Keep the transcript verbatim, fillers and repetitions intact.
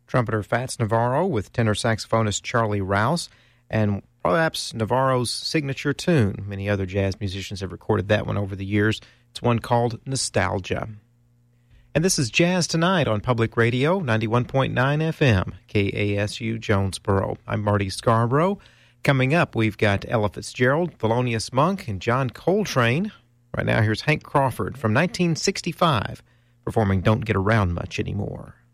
trumpeter Fats Navarro with tenor saxophonist Charlie Rouse, and perhaps Navarro's signature tune. Many other jazz musicians have recorded that one over the years. It's one called Nostalgia. And this is Jazz Tonight on Public Radio, ninety-one point nine F M, K A S U Jonesboro. I'm Marty Scarborough. Coming up, we've got Ella Fitzgerald, Thelonious Monk, and John Coltrane. Right now, here's Hank Crawford from nineteen sixty-five, performing Don't Get Around Much Anymore.